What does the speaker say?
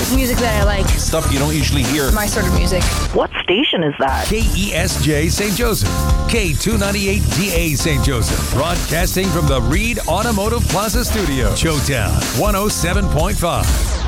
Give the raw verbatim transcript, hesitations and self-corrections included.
music that I like. Stuff you don't usually hear. My sort of music. What station is that? K E S J Saint Joseph. K two ninety-eight D A Saint Joseph. Broadcasting from the Reed Automotive Plaza Studio. Showtown one oh seven point five.